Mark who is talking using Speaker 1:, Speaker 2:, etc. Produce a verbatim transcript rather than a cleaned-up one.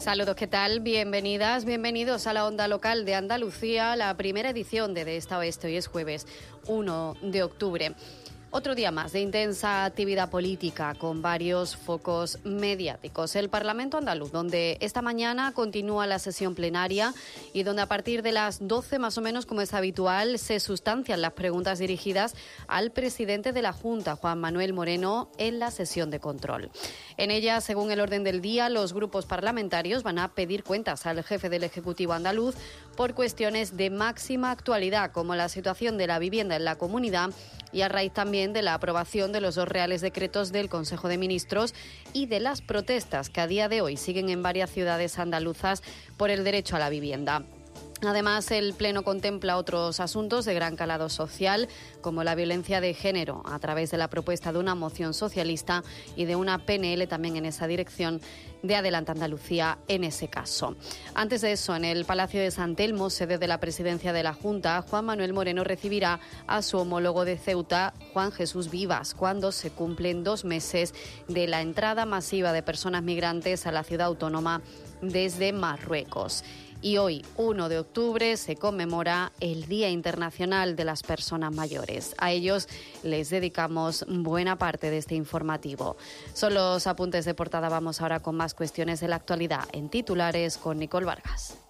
Speaker 1: Saludos, ¿qué tal? Bienvenidas, bienvenidos a la Onda Local de Andalucía, la primera edición de De Esta a Oeste. Hoy es jueves uno de octubre. Otro día más de intensa actividad política con varios focos mediáticos. El Parlamento andaluz, donde esta mañana continúa la sesión plenaria y donde a partir de las doce más o menos, como es habitual, se sustancian las preguntas dirigidas al presidente de la Junta, Juan Manuel Moreno, en la sesión de control. En ella, según el orden del día, los grupos parlamentarios van a pedir cuentas al jefe del Ejecutivo andaluz por cuestiones de máxima actualidad, como la situación de la vivienda en la comunidad y a raíz también de la aprobación de los dos reales decretos del Consejo de Ministros y de las protestas que a día de hoy siguen en varias ciudades andaluzas por el derecho a la vivienda. Además, el Pleno contempla otros asuntos de gran calado social, como la violencia de género, a través de la propuesta de una moción socialista y de una P N L también en esa dirección de Adelante Andalucía en ese caso. Antes de eso, en el Palacio de San Telmo, sede de la presidencia de la Junta, Juan Manuel Moreno recibirá a su homólogo de Ceuta, Juan Jesús Vivas, cuando se cumplen dos meses de la entrada masiva de personas migrantes a la ciudad autónoma desde Marruecos. Y hoy, uno de octubre, se conmemora el Día Internacional de las Personas Mayores. A ellos les dedicamos buena parte de este informativo. Son los apuntes de portada. Vamos ahora con más cuestiones de la actualidad en titulares con Nicole Vargas.